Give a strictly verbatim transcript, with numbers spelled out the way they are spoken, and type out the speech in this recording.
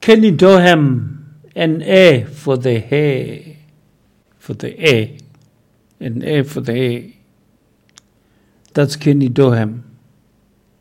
Kenny Dorham, an A for the hay, for the A, an A for the A. That's Kenny Dorham.